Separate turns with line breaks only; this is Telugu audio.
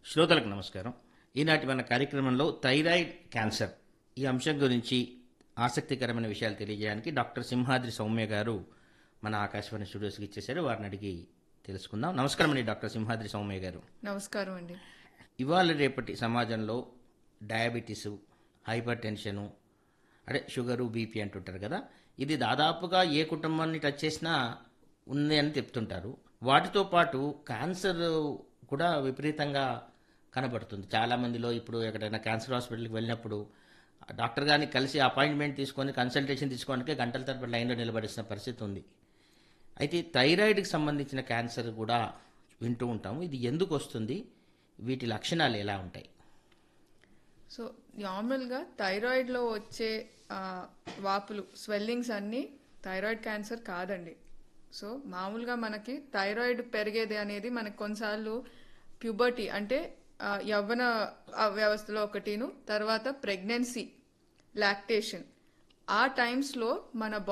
శ్రోతలకు నమస్కారం. ఈనాటి మన కార్యక్రమంలో థైరాయిడ్ క్యాన్సర్ ఈ అంశం గురించి ఆసక్తికరమైన విషయాలు తెలియజేయడానికి డాక్టర్ సింహాద్రి సౌమ్య గారు మన ఆకాశవాణి స్టూడియోస్కి ఇచ్చేశారు. వారిని అడిగి తెలుసుకుందాం. నమస్కారం అండి డాక్టర్ సింహాద్రి సౌమ్య గారు.
నమస్కారం అండి.
ఇవాళ రేపటి సమాజంలో డయాబెటీస్, హైపర్ టెన్షను, అంటే షుగరు, బీపీ అంటుంటారు కదా, ఇది దాదాపుగా ఏ కుటుంబాన్ని టచ్ చేసినా ఉంది అని చెప్తుంటారు. వాటితో పాటు క్యాన్సర్ కూడా విపరీతంగా కనబడుతుంది చాలామందిలో. ఇప్పుడు ఎక్కడైనా క్యాన్సర్ హాస్పిటల్కి వెళ్ళినప్పుడు డాక్టర్ గారిని కలిసి అపాయింట్మెంట్ తీసుకొని కన్సల్టేషన్ తీసుకోవడానికి గంటల తరబడి లైన్లో నిలబడిస్తున్న పరిస్థితి ఉంది. అయితే థైరాయిడ్కి సంబంధించిన క్యాన్సర్ కూడా వింటూ ఉంటాము. ఇది ఎందుకు వస్తుంది, వీటి లక్షణాలు ఎలా ఉంటాయి?
సో నార్మల్గా థైరాయిడ్లో వచ్చే వాపులు, స్వెల్లింగ్స్ అన్నీ థైరాయిడ్ క్యాన్సర్ కాదండి. సో మామూలుగా మనకి థైరాయిడ్ పెరిగేది అనేది మనకు కొన్నిసార్లు ప్యూబర్టీ అంటే యవ్వన వ్యవస్థలో ఒకటిను, తర్వాత ప్రెగ్నెన్సీ, లాక్టేషన్, ఆ టైమ్స్లో మన